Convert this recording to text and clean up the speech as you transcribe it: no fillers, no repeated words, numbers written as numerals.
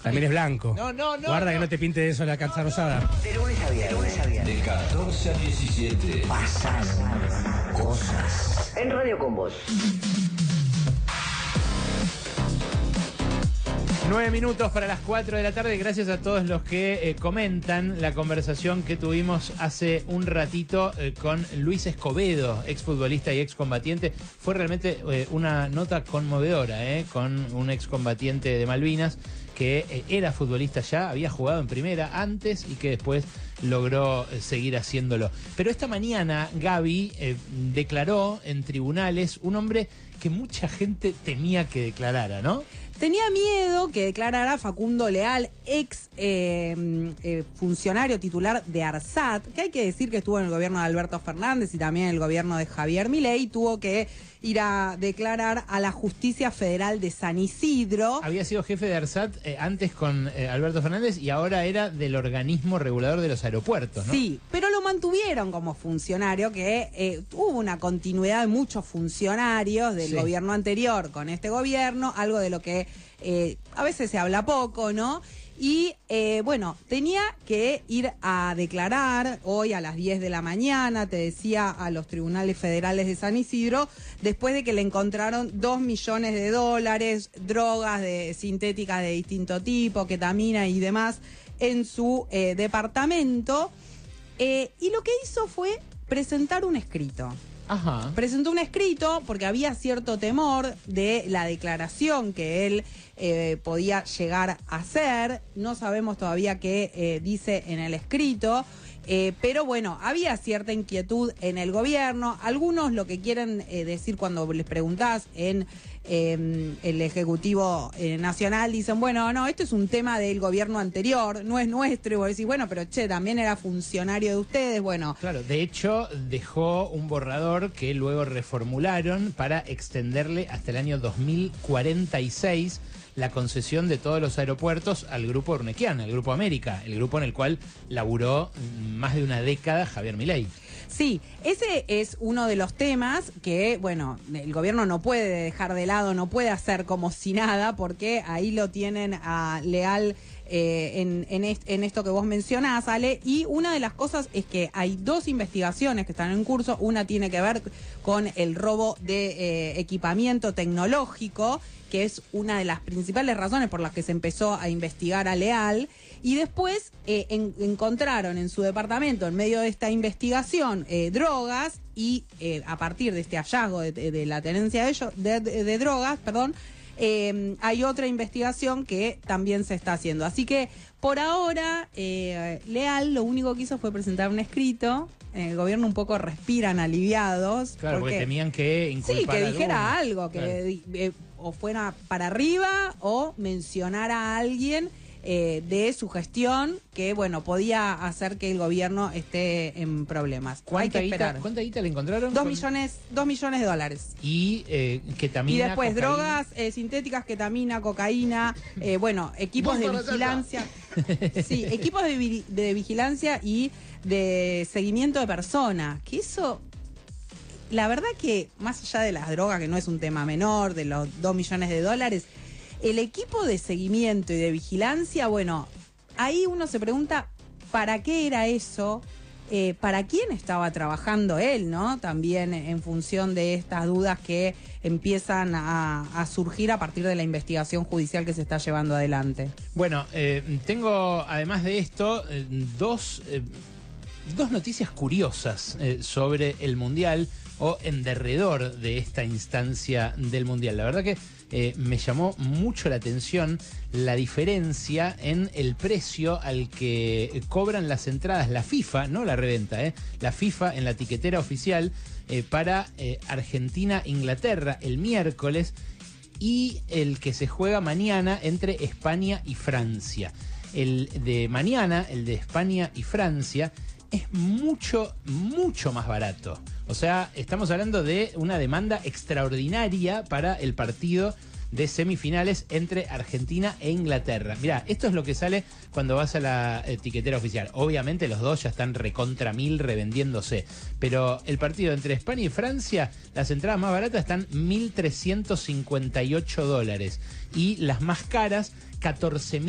También es blanco. No. Guarda que no te pinte eso la calza rosada. De lunes a viernes. De 14 a 17. Pasan cosas. En Radio con Vos. 9 minutos para las 4 de la tarde. Gracias a todos los que comentan la conversación que tuvimos hace un ratito con Luis Escobedo, exfutbolista y excombatiente. Fue realmente una nota conmovedora, con un excombatiente de Malvinas que era futbolista ya, había jugado en primera antes y que después logró seguir haciéndolo. Pero esta mañana Gaby declaró en tribunales un hombre que mucha gente temía que declarara, ¿no? Tenía miedo que declarara Facundo Leal, ex funcionario titular de ARSAT, que hay que decir que estuvo en el gobierno de Alberto Fernández y también en el gobierno de Javier Milei, tuvo que ir a declarar a la Justicia Federal de San Isidro. Había sido jefe de ARSAT antes con Alberto Fernández y ahora era del organismo regulador de los aeropuertos, ¿no? Sí, pero lo mantuvieron como funcionario, que hubo una continuidad de muchos funcionarios del gobierno anterior con este gobierno, algo de lo que a veces se habla poco, ¿no? Y bueno, tenía que ir a declarar hoy a las 10 de la mañana, te decía, a los tribunales federales de San Isidro, después de que le encontraron $2 millones, drogas sintéticas de distinto tipo, ketamina y demás, en su departamento. Y lo que hizo fue presentar un escrito. Ajá. Presentó un escrito porque había cierto temor de la declaración que él podía llegar a hacer. No sabemos todavía qué dice en el escrito, pero bueno, había cierta inquietud en el gobierno. Algunos lo que quieren decir cuando les preguntás en el Ejecutivo Nacional, dicen, bueno, no, esto es un tema del gobierno anterior, no es nuestro, y vos decís, bueno, pero también era funcionario de ustedes, bueno. Claro, de hecho dejó un borrador que luego reformularon para extenderle hasta el año 2046 la concesión de todos los aeropuertos al Grupo Urnequian, al Grupo América, el grupo en el cual laburó más de una década Javier Milei. Sí, ese es uno de los temas que, bueno, el gobierno no puede dejar de lado, no puede hacer como si nada, porque ahí lo tienen a Leal en esto que vos mencionás, Ale, y una de las cosas es que hay dos investigaciones que están en curso. Una tiene que ver con el robo de equipamiento tecnológico, que es una de las principales razones por las que se empezó a investigar a Leal, y después encontraron en su departamento, en medio de esta investigación, drogas, y a partir de este hallazgo de la tenencia de drogas, hay otra investigación que también se está haciendo. Así que por ahora Leal lo único que hizo fue presentar un escrito. El gobierno un poco respiran aliviados. Claro, porque temían que inculpara. Sí, que dijera algo, claro, que o fuera para arriba o mencionara a alguien de su gestión que, bueno, podía hacer que el gobierno esté en problemas. Hay que esperar. ¿Cuánta guita le encontraron? $2 millones de dólares. Y ketamina, y después cocaína. drogas sintéticas, ketamina, cocaína, bueno, equipos de vigilancia. Sí, equipos de vigilancia y de seguimiento de personas. Que eso, la verdad que más allá de las drogas, que no es un tema menor, de los $2 millones, el equipo de seguimiento y de vigilancia, bueno, ahí uno se pregunta, ¿para qué era eso? ¿Para quién estaba trabajando él, no? También en función de estas dudas que empiezan a surgir a partir de la investigación judicial que se está llevando adelante. Bueno, tengo, además de esto, dos noticias curiosas sobre el Mundial o en derredor de esta instancia del Mundial. La verdad que me llamó mucho la atención la diferencia en el precio al que cobran las entradas la FIFA, no la reventa, la FIFA en la tiquetera oficial para Argentina-Inglaterra el miércoles, y el que se juega mañana entre España y Francia. El de mañana, el de España y Francia, es mucho, mucho más barato. O sea, estamos hablando de una demanda extraordinaria para el partido de semifinales entre Argentina e Inglaterra. Mirá, esto es lo que sale cuando vas a la etiquetera oficial. Obviamente los dos ya están recontra mil revendiéndose, pero el partido entre España y Francia, las entradas más baratas están $1.358 y las más caras $14.000.